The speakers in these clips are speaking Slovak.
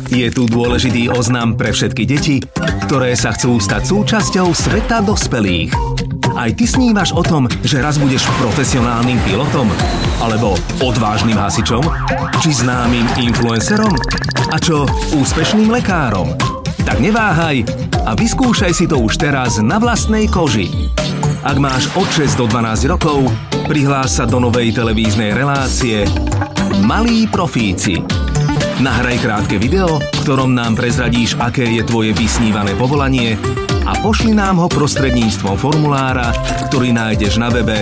Je tu dôležitý oznam pre všetky deti, ktoré sa chcú stať súčasťou sveta dospelých. Aj ty snívaš o tom, že raz budeš profesionálnym pilotom? Alebo odvážnym hasičom? Či známym influencerom? A čo úspešným lekárom? Tak neváhaj a vyskúšaj si to už teraz na vlastnej koži. Ak máš od 6 do 12 rokov, prihlás sa do novej televíznej relácie Malí profíci. Nahraj krátke video, v ktorom nám prezradíš, aké je tvoje vysnívané povolanie a pošli nám ho prostredníctvom formulára, ktorý nájdeš na webe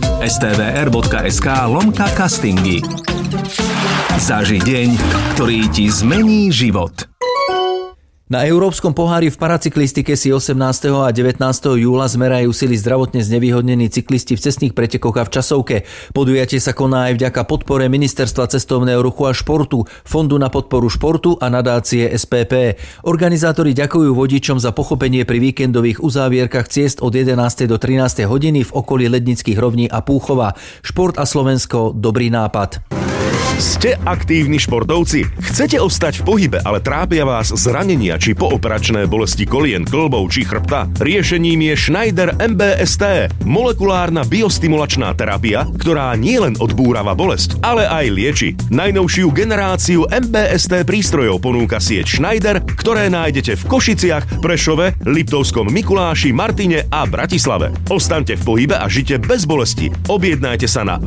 stvr.sk/castingy. Zaži deň, ktorý ti zmení život. Na Európskom pohári v paracyklistike si 18. a 19. júla zmerajú sily zdravotne znevýhodnení cyklisti v cestných pretekoch a v časovke. Podujatie sa koná aj vďaka podpore Ministerstva cestovného ruchu a športu, Fondu na podporu športu a nadácie SPP. Organizátori ďakujú vodičom za pochopenie pri víkendových uzávierkach ciest od 11. do 13. hodiny v okolí Lednických rovní a Púchova. Šport a Slovensko, dobrý nápad. Ste aktívni športovci? Chcete ostať v pohybe, ale trápia vás zranenia či pooperačné bolesti kolien, kĺbov či chrbta? Riešením je Schneider MBST, molekulárna biostimulačná terapia, ktorá nielen odbúrava bolesť, ale aj lieči. Najnovšiu generáciu MBST prístrojov ponúka sieť Schneider, ktoré nájdete v Košiciach, Prešove, Liptovskom Mikuláši, Martine a Bratislave. Ostaňte v pohybe a žite bez bolesti. Objednajte sa na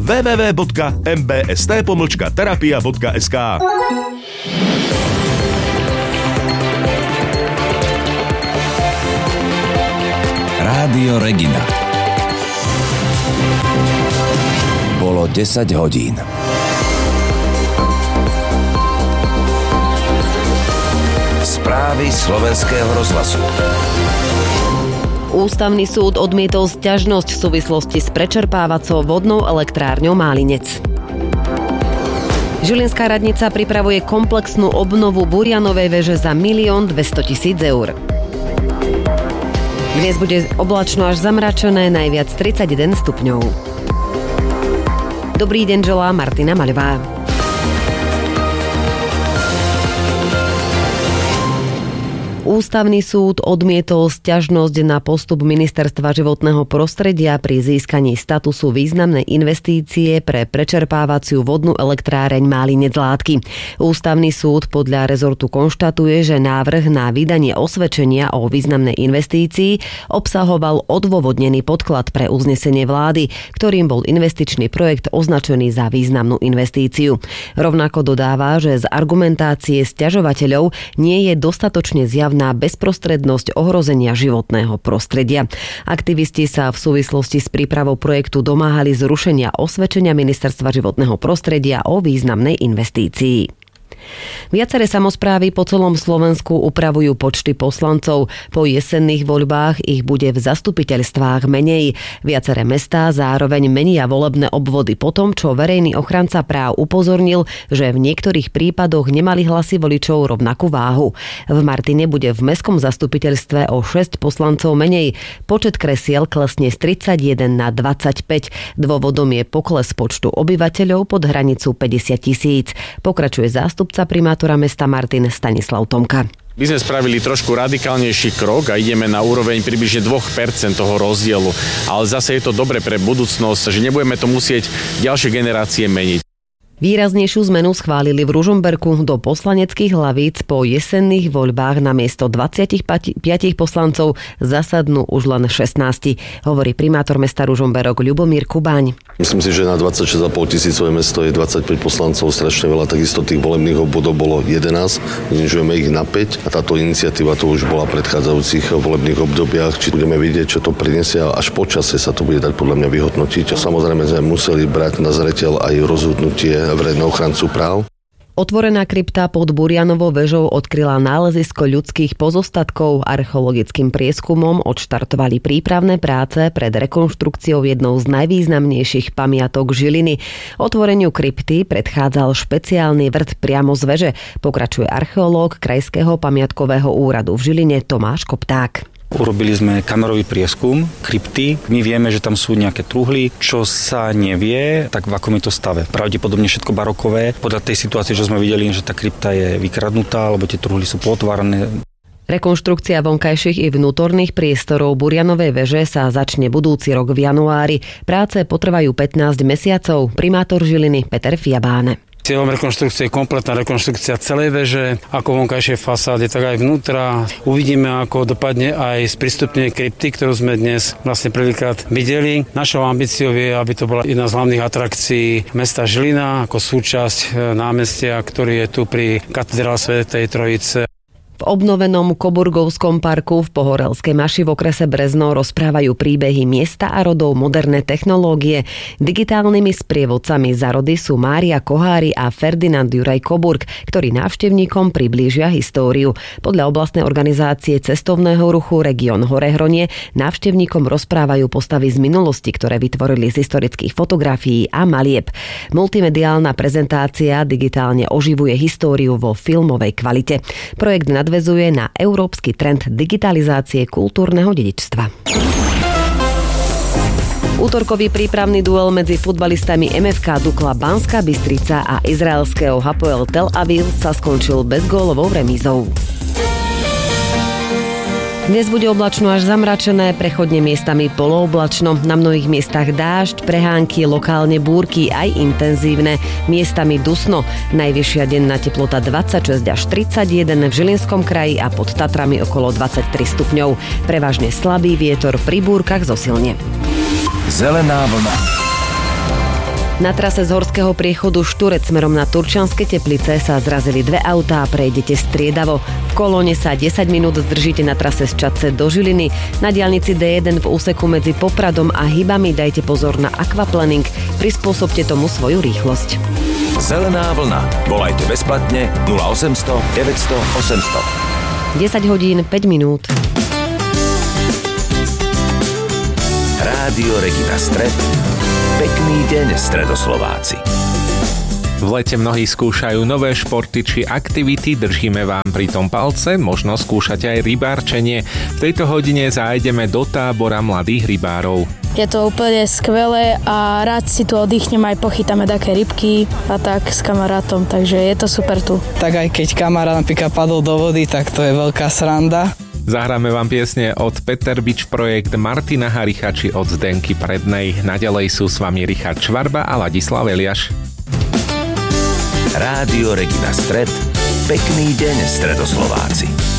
www.mbst-terapia.sk. Rádio Regina. Bolo 10 hodín. Správy Slovenského rozhlasu. Ústavný súd odmietol sťažnosť v súvislosti s prečerpávacou vodnou elektrárňou Málinec. Žilinská radnica pripravuje komplexnú obnovu Burianovej veže za 1 200 000 eur. Dnes bude oblačno až zamračené, najviac 31 stupňov. Dobrý deň, želá Martina Maľová. Ústavný súd odmietol sťažnosť na postup Ministerstva životného prostredia pri získaní statusu významnej investície pre prečerpávaciu vodnú elektráreň Málinec Látky. Ústavný súd podľa rezortu konštatuje, že návrh na vydanie osvedčenia o významnej investícii obsahoval odôvodnený podklad pre uznesenie vlády, ktorým bol investičný projekt označený za významnú investíciu. Rovnako dodáva, že z argumentácie sťažovateľov nie je dostatočne zjavná na bezprostrednosť ohrozenia životného prostredia. Aktivisti sa v súvislosti s prípravou projektu domáhali zrušenia osvedčenia Ministerstva životného prostredia o významnej investícii. Viaceré samosprávy po celom Slovensku upravujú počty poslancov. Po jesenných voľbách ich bude v zastupiteľstvách menej. Viaceré mestá zároveň menia volebné obvody po tom, čo verejný ochranca práv upozornil, že v niektorých prípadoch nemali hlasy voličov rovnakú váhu. V Martine bude v mestskom zastupiteľstve o 6 poslancov menej. Počet kresiel klesne z 31 na 25. Dôvodom je pokles počtu obyvateľov pod hranicu 50 000. Pokračuje zástupca primátora mesta Martin Stanislav Tomka. My sme spravili trošku radikálnejší krok a ideme na úroveň približne 2% toho rozdielu. Ale zase je to dobre pre budúcnosť, že nebudeme to musieť ďalšie generácie meniť. Výraznejšiu zmenu schválili v Ružomberku. Do poslaneckých hlavíc po jesenných voľbách namiesto 25 poslancov zasadnú už len 16, hovorí primátor mesta Ružomberok Ľubomír Kubaň. Myslím si, že na 26,5 tisícové mesto je 25 poslancov, strašne veľa, takisto tých volebných obvodov bolo 11, znižujeme ich na 5 a táto iniciatíva to už bola v predchádzajúcich volebných obdobiach, či budeme vidieť, čo to prinesie, až po čase sa to bude dať podľa mňa vyhodnotiť. A samozrejme sme museli brať na zreteľ aj rozhodnutie verejného ochrancu práv. Otvorená krypta pod Burianovou vežou odkryla nálezisko ľudských pozostatkov. Archeologickým prieskumom odštartovali prípravné práce pred rekonštrukciou jednou z najvýznamnejších pamiatok Žiliny. Otvoreniu krypty predchádzal špeciálny vrt priamo z veže, pokračuje archeológ Krajského pamiatkového úradu v Žiline Tomáš Kopták. Urobili sme kamerový prieskum krypty. My vieme, že tam sú nejaké truhly. Čo sa nevie, tak v akom je to stave. Pravdepodobne všetko barokové. Podľa tej situácie, že sme videli, že tá krypta je vykradnutá, alebo tie truhly sú pootvárané. Rekonštrukcia vonkajších i vnútorných priestorov Burianovej veže sa začne budúci rok v januári. Práce potrvajú 15 mesiacov. Primátor Žiliny Peter Fiabáne. Cieľom rekonštrukcie je kompletná rekonštrukcia celej veže, ako vonkajšej fasády, tak aj vnútra. Uvidíme, ako dopadne aj sprístupnenie krypty, ktorú sme dnes vlastne prvýkrát videli. Našou ambíciou je, aby to bola jedna z hlavných atrakcií mesta Žilina, ako súčasť námestia, ktorý je tu pri katedrále Svätej Trojice. V obnovenom Koburgovskom parku v Pohorelskej Maši v okrese Brezno rozprávajú príbehy miesta a rodov moderné technológie. Digitálnymi sprievodcami za rody sú Mária Kohári a Ferdinand Juraj Koburg, ktorí návštevníkom priblížia históriu. Podľa oblastnej organizácie cestovného ruchu Región Horehronie návštevníkom rozprávajú postavy z minulosti, ktoré vytvorili z historických fotografií a malieb. Multimediálna prezentácia digitálne oživuje históriu vo filmovej kvalite. Projekt nadväzuje na európsky trend digitalizácie kultúrneho dedičstva. Útorkový prípravný duel medzi futbalistami MFK Dukla Banská Bystrica a izraelského Hapoel Tel Aviv sa skončil bezgólovou remízou. Dnes bude oblačno až zamračené, prechodne miestami polooblačno, na mnohých miestach dážď, prehánky, lokálne búrky, aj intenzívne, miestami dusno. Najvyššia denná teplota 26 až 31 v Žilinskom kraji a pod Tatrami okolo 23 stupňov. Prevažne slabý vietor, pri búrkach zosilne. Zelená vlna. Na trase z horského priechodu Šturec smerom na Turčianske Teplice sa zrazili dve autá a prejdete striedavo. V kolóne sa 10 minút zdržíte na trase z Čadce do Žiliny. Na diaľnici D1 v úseku medzi Popradom a Hybami dajte pozor na aquaplaning. Prispôsobte tomu svoju rýchlosť. Zelená vlna. Volajte bezplatne 0800 900 800. 10 hodín 5 minút. Rádio Regina Stred. Pekný deň, Stredoslováci. V lete mnohí skúšajú nové športy či aktivity, držíme vám pritom palce, možno skúšať aj rybárčenie. V tejto hodine zájdeme do tábora mladých rybárov. Je to úplne skvelé a rád si tu oddychnem, aj pochytáme také rybky a tak s kamarátom, takže je to super tu. Tak aj keď kamarát napríklad padol do vody, tak to je veľká sranda. Zahráme vám piesne od Peter Bič projekt Martina Haricha či od Zdenky Prednej. Naďalej sú s vami Richard Švarba a Ladislav Eliáš. Rádio Regina Stred. Pekný deň, Stredoslováci.